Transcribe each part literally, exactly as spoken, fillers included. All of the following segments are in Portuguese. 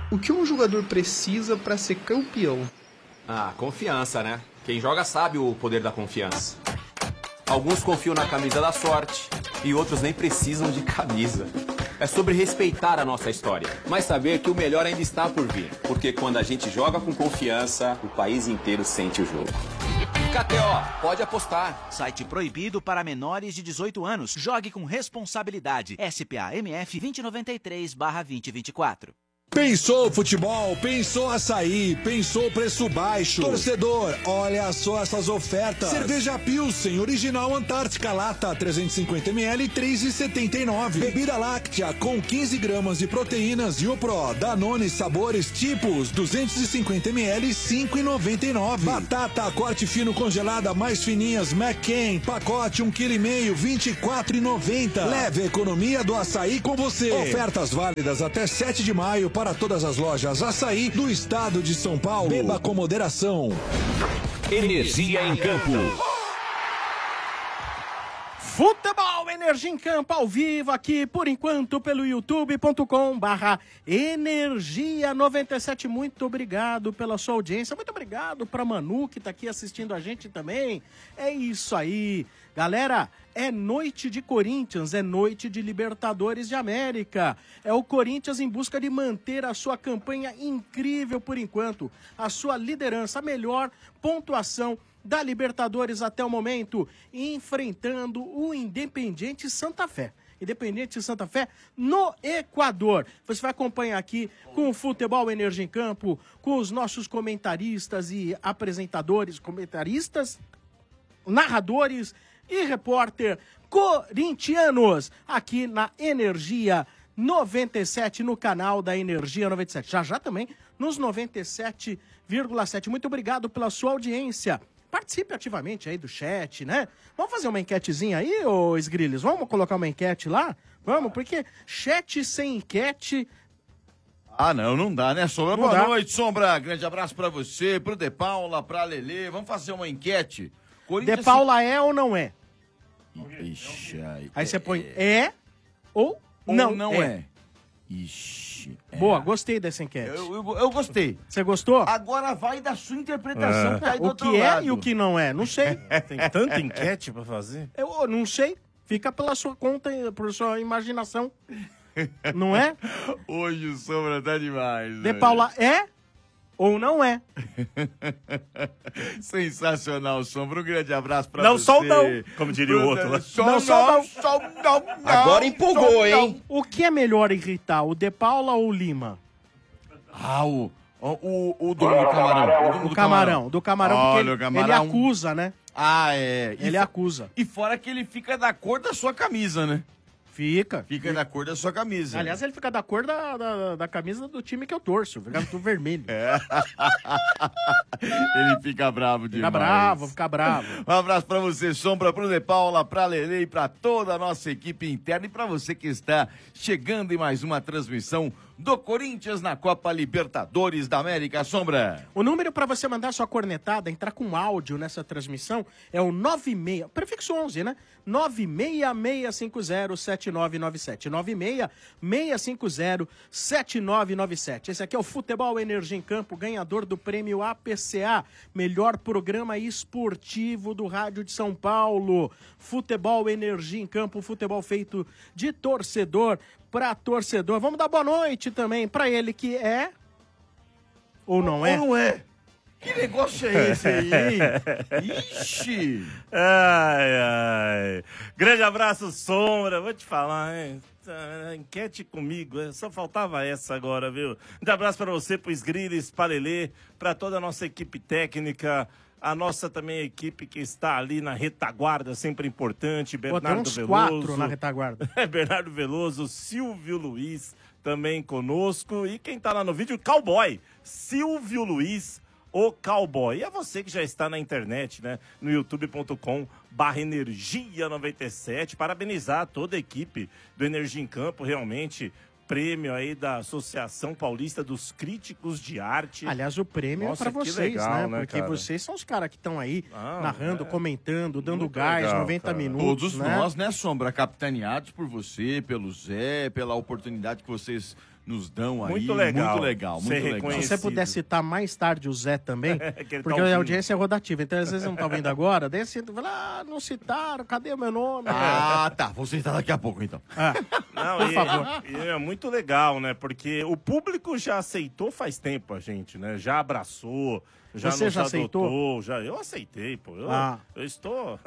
O que um jogador precisa para ser campeão? Ah, confiança, né? Quem joga sabe o poder da confiança. Alguns confiam na camisa da sorte e outros nem precisam de camisa. É sobre respeitar a nossa história, mas saber que o melhor ainda está por vir. Porque quando a gente joga com confiança, o país inteiro sente o jogo. K T O, pode apostar. Site proibido para menores de dezoito anos. Jogue com responsabilidade. S P A M F vinte e noventa e três barra vinte e vinte e quatro. Pensou futebol, pensou açaí, pensou preço baixo. Torcedor, olha só essas ofertas. Cerveja Pilsen, original Antártica Lata, trezentos e cinquenta mililitros, três reais e setenta e nove centavos. Bebida láctea com quinze gramas de proteínas Yopro, Danone sabores tipos, duzentos e cinquenta mililitros, cinco reais e noventa e nove centavos. Batata corte fino congelada mais fininhas McCain, pacote um vírgula cinco quilos, vinte e quatro reais e noventa centavos. Leve a economia do açaí com você. Ofertas válidas até sete de maio para todas as lojas Açaí do estado de São Paulo. Beba com moderação. Energia em campo. Futebol Energia em Campo ao vivo aqui, por enquanto, pelo youtube ponto com barra energia noventa e sete. Muito obrigado pela sua audiência. Muito obrigado para Manu, que está aqui assistindo a gente também. É isso aí. Galera, é noite de Corinthians, é noite de Libertadores de América. É o Corinthians em busca de manter a sua campanha incrível por enquanto. A sua liderança, a melhor pontuação da Libertadores até o momento, enfrentando o Independiente Santa Fé. Independiente Santa Fé no Equador. Você vai acompanhar aqui com o Futebol Energia em Campo, com os nossos comentaristas e apresentadores, comentaristas, narradores e repórter corintianos aqui na Energia noventa e sete, no canal da Energia noventa e sete. Já já também nos noventa e sete vírgula sete. Muito obrigado pela sua audiência. Participe ativamente aí do chat, né? Vamos fazer uma enquetezinha aí, ô Esgrilhos? Vamos colocar uma enquete lá? Vamos, porque chat sem enquete... Ah, não, não dá, né, Sombra? Não Boa dá. noite, Sombra. Grande abraço pra você, pro De Paula, pra Lelê. Vamos fazer uma enquete. Corinthians De Paula é ou não é? Ixi, aí, Aí você põe é ou, ou não, não é. é. Ixi. É. Boa, gostei dessa enquete. Eu, eu, eu gostei. Você gostou? Agora vai da sua interpretação. Que tá aí do O outro que é lado. e o que não é? Não sei. Tem tanta enquete pra fazer? Eu não sei. Fica pela sua conta, por sua imaginação. Não é? Hoje o Sombra tá demais. De velho. Paula é ou não é? Sensacional, Sombra. Um grande abraço pra Não, você. só não. Como diria o outro lá. Só Não, não, só não. só não, não. Agora empolgou, só não. hein? O que é melhor irritar, o De Paula ou o Lima? Ah, o, o, o, o dono do camarão. O, dono O do camarão, do camarão, porque Olha, ele, o camarão. ele acusa, né? Ah, é. E Ele fo- acusa. E fora que ele fica da cor da sua camisa, né? Fica. Fica da cor da sua camisa. Aliás, ele fica da cor da, da, da camisa do time que eu torço, fica do vermelho. É. Ele fica bravo demais. Fica bravo, fica bravo. Um abraço pra você, Sombra, pro De Paula, pra Lele e pra toda a nossa equipe interna e pra você que está chegando em mais uma transmissão do Corinthians na Copa Libertadores da América, Sombra. O número para você mandar sua cornetada, entrar com áudio nessa transmissão é o nove seis, prefixo onze, né? nove seis seis cinco zero sete nove nove sete. nove seis seis cinco zero sete nove nove sete. Esse aqui é o Futebol Energia em Campo, ganhador do prêmio A P C A, melhor programa esportivo do Rádio de São Paulo. Futebol Energia em Campo, futebol feito de torcedor para torcedor. Vamos dar boa noite também para ele que é ou não é? Ou não é? Que negócio é esse aí, hein? Ixi! Ai, ai. Grande abraço, Sombra. Vou te falar, hein? Ah, enquete comigo, é, só faltava essa agora, viu? Um abraço pra você, pro Esgriles, pra Lelê, pra toda a nossa equipe técnica, a nossa também equipe que está ali na retaguarda, sempre importante, Pô, tem Bernardo uns Veloso. quatro na retaguarda. É, Bernardo Veloso, Silvio Luiz também conosco. E quem tá lá no vídeo, Cowboy, Silvio Luiz, o Cowboy. E é você que já está na internet, né? No youtube ponto com barra energia noventa e sete. Parabenizar toda a equipe do Energia em Campo, realmente. Prêmio aí da Associação Paulista dos Críticos de Arte. Aliás, o prêmio Nossa, é pra que vocês, legal, né? né, Porque cara? vocês são os caras que estão aí Ah, narrando, é. comentando, dando Muito gás, legal, noventa cara. minutos. Todos né? nós, né, Sombra? Capitaneados por você, pelo Zé, pela oportunidade que vocês nos dão aí. Muito legal. Muito legal, muito legal. Se você puder citar mais tarde o Zé também, que porque tá a audiência é rotativa, então às vezes não tá ouvindo agora, daí você fala, ah, não citaram, cadê o meu nome? Ah, tá, vou citar daqui a pouco então. Ah, Não, por e, favor. e é muito legal, né? Porque o público já aceitou faz tempo a gente, né? Já abraçou, já Você nos já adotou. aceitou? Já, eu aceitei, pô. Eu, Ah. eu estou...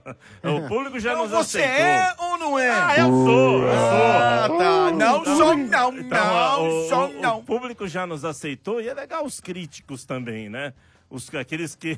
O público já Então nos você aceitou. é ou não é? Ah, eu sou, eu sou. Ah, tá. Não sou, não, Então, não o, sou, o- não. O público já nos aceitou e é legal os críticos também, né? Os, aqueles que...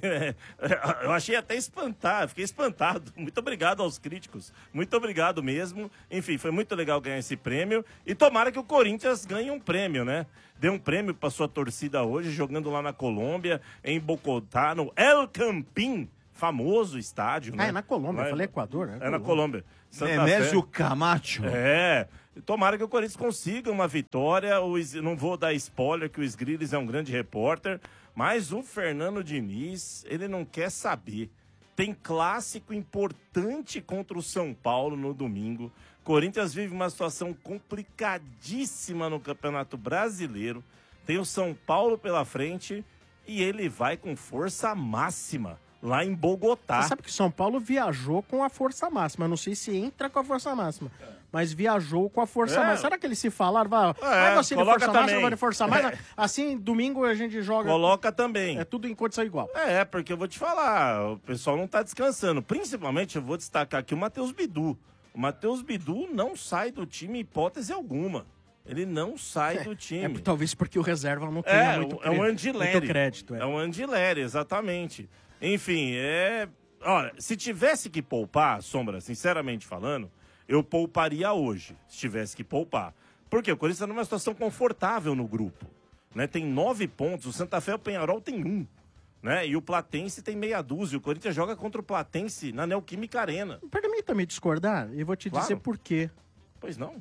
Eu achei até espantado, fiquei espantado. Muito obrigado aos críticos. Muito obrigado mesmo. Enfim, foi muito legal ganhar esse prêmio. E tomara que o Corinthians ganhe um prêmio, né? Deu um prêmio para sua torcida hoje, jogando lá na Colômbia, em Bogotá, no El Campín. Famoso estádio, né? Ah, é na Colômbia, Lá eu falei Equador, né? É na Colômbia. Santa Nemésio Fé. Camacho. É. Tomara que o Corinthians consiga uma vitória. O Is- Não vou dar spoiler que o Sgrilles é um grande repórter, mas o Fernando Diniz, ele não quer saber. Tem clássico importante contra o São Paulo no domingo. Corinthians vive uma situação complicadíssima no Campeonato Brasileiro. Tem o São Paulo pela frente e ele vai com força máxima lá em Bogotá. Você sabe que São Paulo viajou com a força máxima. Eu não sei se entra com a força máxima, mas viajou com a força É. máxima. Será que eles se falaram? Vai, É, vai você de coloca força também. máxima, vai de força máxima. Assim, domingo a gente joga. Coloca também. É tudo em condição igual. É, porque eu vou te falar, o pessoal não tá descansando. Principalmente, eu vou destacar aqui o Matheus Bidu. O Matheus Bidu não sai do time em hipótese alguma. Ele não sai do É, time. talvez porque o reserva não tenha É, muito, é um cre- Andileri. muito crédito. É. É um Andileri, exatamente. Enfim, é... Olha, se tivesse que poupar, Sombra, sinceramente falando, eu pouparia hoje, se tivesse que poupar. Porque o Corinthians está numa situação confortável no grupo. Né? Tem nove pontos, o Santa Fé e o Penharol tem um. Né? E o Platense tem meia dúzia. O Corinthians joga contra o Platense na Neoquímica Arena. Permita-me discordar e vou te Claro. dizer por quê. Pois não.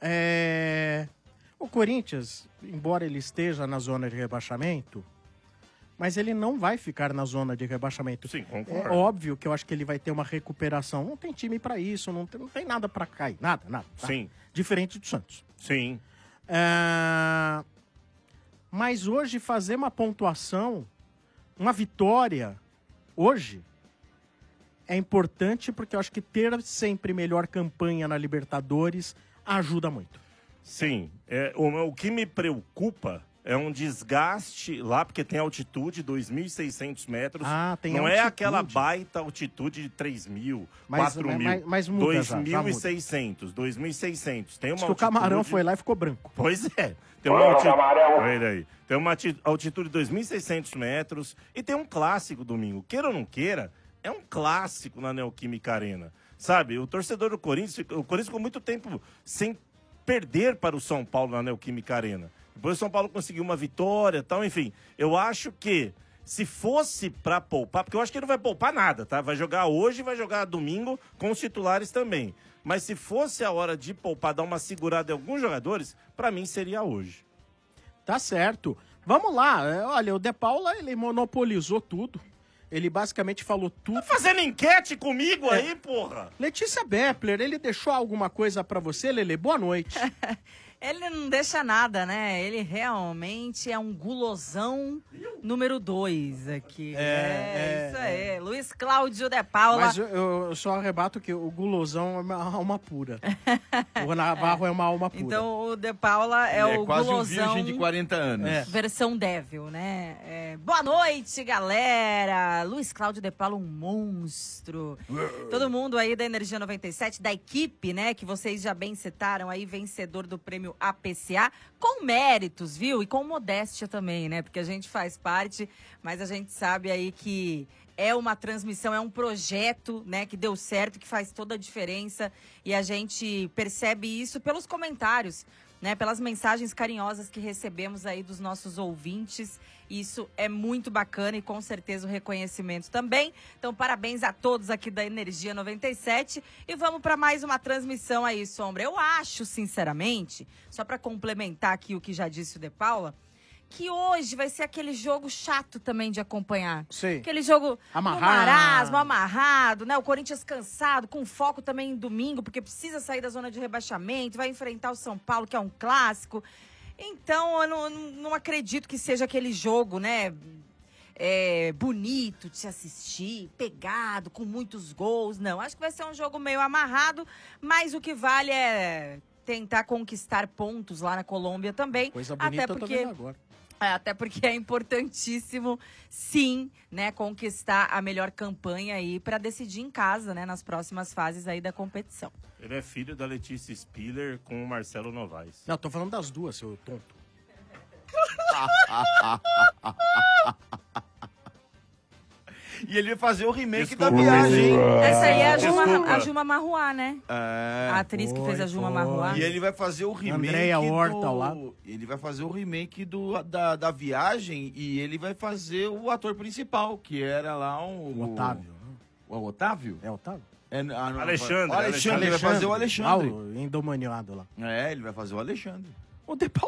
É... O Corinthians, embora ele esteja na zona de rebaixamento, mas ele não vai ficar na zona de rebaixamento. Sim, É concordo. óbvio que eu acho que ele vai ter uma recuperação. Não tem time pra isso, não tem, não tem nada pra cair. Nada, nada. tá? Sim. Diferente do Santos. Sim. É, Mas hoje fazer uma pontuação, uma vitória, hoje, é importante porque eu acho que ter sempre melhor campanha na Libertadores ajuda muito. Sim. É, o, o que me preocupa é um desgaste lá, porque tem altitude, dois mil e seiscentos metros. Ah, tem Não é altitude. aquela baita altitude de três mil, Mas- quatro mil. mas- mas muda já, já dois mil e muda. seiscentos, dois mil e seiscentos. Tem uma Diz que o Camarão altitude- foi lá e ficou branco. Pois é. Tem uma altitude... Olha aí. Tem uma ati- altitude de dois mil e seiscentos metros e tem um clássico domingo. Queira ou não queira, é um clássico na Neoquímica Arena. Sabe, o torcedor do Corinthians, fica- o Corinthians ficou muito tempo sem perder para o São Paulo na Neoquímica Arena. Depois o São Paulo conseguiu uma vitória e tal, enfim. Eu acho que se fosse pra poupar, porque eu acho que ele não vai poupar nada, tá? Vai jogar hoje e vai jogar domingo com os titulares também. Mas se fosse a hora de poupar, dar uma segurada em alguns jogadores, pra mim seria hoje. Tá certo. Vamos lá. É, Olha, o De Paula, ele monopolizou tudo. Ele basicamente falou tudo. Tá fazendo enquete comigo aí, porra? Letícia Bepler, ele deixou alguma coisa pra você, Lele? Boa noite. Ele não deixa nada, né? Ele realmente é um gulosão número dois aqui. É, É, é, isso aí. Luiz Cláudio de Paula. Mas eu, eu só arrebato que o gulosão é uma alma pura. O Navarro é uma alma pura. Então o de Paula é, Ele o é quase um gulosão virgem de quarenta anos. É. versão Devil, né? É, boa noite, galera! Luiz Cláudio de Paula, um monstro. Todo mundo aí da Energia noventa e sete, da equipe, né? Que vocês já bem citaram aí, vencedor do prêmio A P C A, com méritos, viu? E com modéstia também, né? Porque a gente faz parte, mas a gente sabe aí que é uma transmissão, é um projeto, né, que deu certo, que faz toda a diferença. E a gente percebe isso pelos comentários, né, pelas mensagens carinhosas que recebemos aí dos nossos ouvintes. Isso é muito bacana e com certeza o reconhecimento também. Então, parabéns a todos aqui da Energia noventa e sete. E vamos para mais uma transmissão aí, Sombra. Eu acho, sinceramente, só para complementar aqui o que já disse o De Paula, que hoje vai ser aquele jogo chato também de acompanhar. Sim. Aquele jogo Amarrado. no marasmo, amarrado, né? O Corinthians cansado, com foco também em domingo, porque precisa sair da zona de rebaixamento, vai enfrentar o São Paulo, que é um clássico. Então, eu não, não acredito que seja aquele jogo, né? É, bonito de se assistir, pegado, com muitos gols. Não, acho que vai ser um jogo meio amarrado, mas o que vale é tentar conquistar pontos lá na Colômbia também. Coisa bonita até eu tô porque vendo agora. É, até porque é importantíssimo, sim, né, conquistar a melhor campanha aí para decidir em casa, né, nas próximas fases aí da competição. Ele é filho da Letícia Spiller com o Marcelo Novaes. Não, tô falando das duas, seu tonto. E ele vai fazer o remake Desculpa, da viagem. Essa aí é a Juma, Desculpa. a Juma Marruá, né? É. A atriz que fez a Juma foi. Marruá. E ele vai fazer o remake Andréia Horta do... ao lado. Ele vai fazer o remake do, da, da viagem e ele vai fazer o ator principal, que era lá um... O Otávio. O, o Otávio? É Otávio? É, ah, não, Alexandre, O Alexandre, ele vai fazer o Alexandre. Ah, o endomaniado lá. É, ele vai fazer o Alexandre. O De Paulo